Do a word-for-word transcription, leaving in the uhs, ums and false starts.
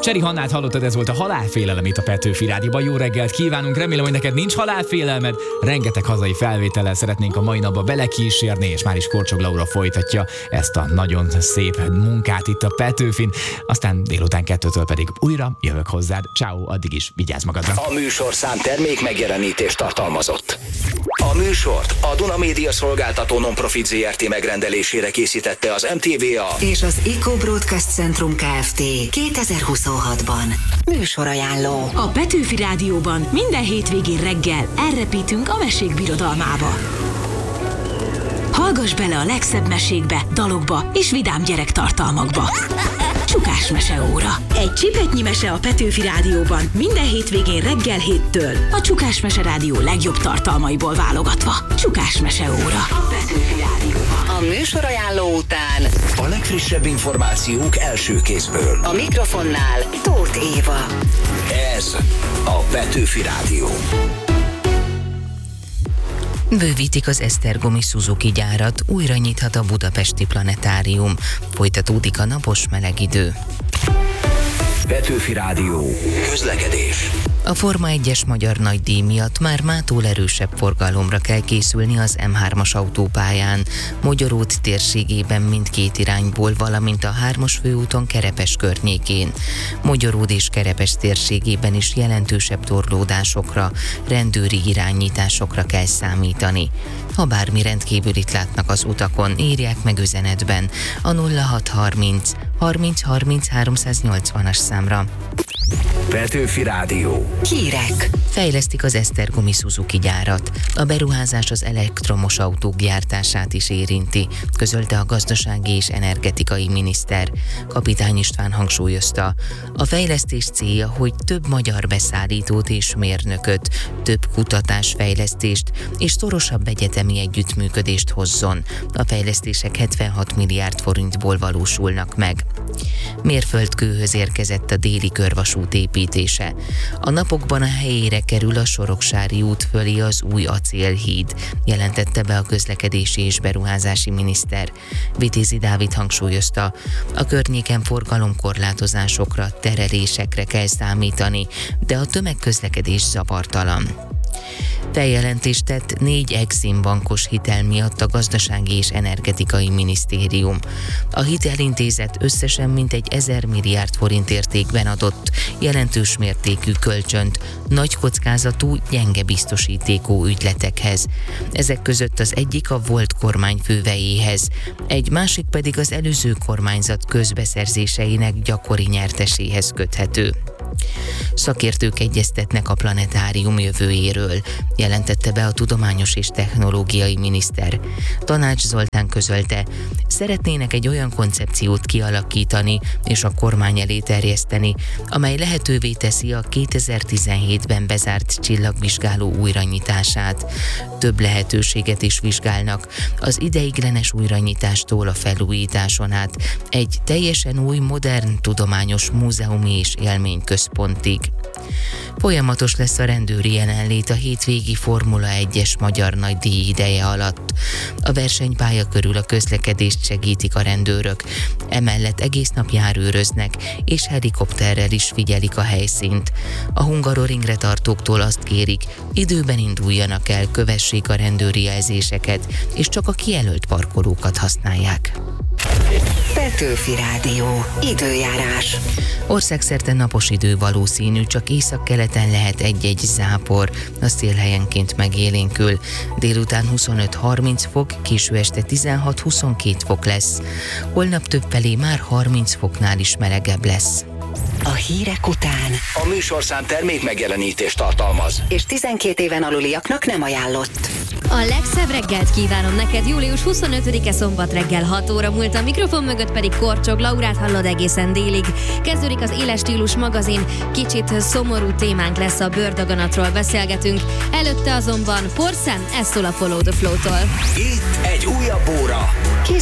Cseri Hannát hallottad, ez volt a Halálfélelem itt a Petőfi Rádióban. Jó reggelt kívánunk, remélem, hogy neked nincs halálfélelmed. Rengeteg hazai felvétellel szeretnénk a mai napba belekísérni, és már is Korcsog Laura folytatja ezt a nagyon szép munkát itt a Petőfin. Aztán délután kettőtől pedig újra jövök hozzád. Ciao, addig is vigyázz magadra. A műsorszám termék megjelenítést tartalmazott. A műsort a Duna Média Szolgáltató Non-Profit zé er té megrendelésére készítette az em té vé á és az Eco Broadcast Centrum Kft. kétezer-huszonhatban. Műsorajánló. A Petőfi Rádióban minden hétvégén reggel elrepítünk a mesék birodalmába. Hallgass bele a legszebb mesékbe, dalokba és vidám gyerektartalmakba. Csukás meseóra. Egy csipetnyi mese a Petőfi Rádióban minden hétvégén reggel héttől. A Csukás Mese Rádió legjobb tartalmaiból válogatva. Csukás meseóra. A Petőfi Rádióban. A műsorajánló után a legfrissebb információk első kézből. a mikrofonnál Tóth Éva. Ez a Petőfi Rádió. Bővítik az Esztergomi Suzuki gyárat, újra nyithat a Budapesti Planetárium. Folytatódik a napos meleg idő. Petőfi Rádió. Közlekedés. A Forma egyes magyar nagydíj miatt már mától erősebb forgalomra kell készülni az em hármas autópályán. Mogyorút térségében mindkét irányból, valamint a hármas főúton Kerepes környékén. Mogyoród és Kerepes térségében is jelentősebb torlódásokra, rendőri irányításokra kell számítani. Ha bármi rendkívülit látnak az utakon, írják meg üzenetben a nulla hat harminc harminc harminc háromszáznyolcvanas számra. Petőfi Rádió. Hírek. Fejlesztik az Esztergomi Suzuki gyárat. A beruházás az elektromos autók gyártását is érinti, közölte a gazdasági és energetikai miniszter. Kapitány István hangsúlyozta, a fejlesztés célja, hogy több magyar beszállítót és mérnököt, több kutatásfejlesztést és szorosabb egyetemi együttműködést hozzon. A fejlesztések hetvenhat milliárd forintból valósulnak meg. Mérföldkőhöz érkezett a déli körvasút építése. A napokban a helyére kerül a Soroksári út fölé az új acélhíd, jelentette be a közlekedési és beruházási miniszter. Vitézi Dávid hangsúlyozta, a környéken forgalomkorlátozásokra, terelésekre kell számítani, de a tömegközlekedés zavartalan. Feljelentést tett négy Exim bankos hitel miatt a Gazdasági és Energetikai Minisztérium. A hitelintézet összesen mintegy ezer milliárd forint értékben adott jelentős mértékű kölcsönt nagy kockázatú, gyenge biztosítékú ügyletekhez. Ezek között az egyik a volt kormányfővejéhez, egy másik pedig az előző kormányzat közbeszerzéseinek gyakori nyerteséhez köthető. Szakértők egyeztetnek a planetárium jövőjéről, jelentette be a tudományos és technológiai miniszter. Tanács Zoltán közölte, szeretnének egy olyan koncepciót kialakítani és a kormány elé terjeszteni, amely lehetővé teszi a kétezer-tizenhétben bezárt csillagvizsgáló újranyitását. Több lehetőséget is vizsgálnak, az ideiglenes újranyitástól a felújításon át egy teljesen új, modern, tudományos múzeumi és élményközpontig. Folyamatos lesz a rendőri jelenlét a hétvégi Formula egyes magyar nagydíj ideje alatt. A versenypálya körül a közlekedést segítik a rendőrök, emellett egész nap járőröznek, és helikopterrel is figyelik a helyszínt. A Hungaroringre tartóktól azt kérik, időben induljanak el, kövessék a rendőri jelzéseket, és csak a kijelölt parkolókat használják. Petőfi Rádió. Időjárás. Országszerte napos idő valószínű, csak északkeleten lehet egy-egy zápor, a szél helyenként megélénkül. Délután huszonöt-harminc fok, késő este tizenhat-huszonkét fok lesz. Holnap többfelé már harminc foknál is melegebb lesz. A hírek után A műsorszám termék megjelenítést tartalmaz. és tizenkét éven aluliaknak nem ajánlott. A legszebb reggelt kívánom neked, július huszonötödike szombat reggel hat óra múlt, a mikrofon mögött pedig Korcsog Laurát hallod egészen délig. Kezdődik az Éles Stílus magazin, kicsit szomorú témánk lesz, a bőrdaganatról beszélgetünk, előtte azonban Porszem, ez szól a Follow the Flow-tól. Itt egy újabb óra. Kész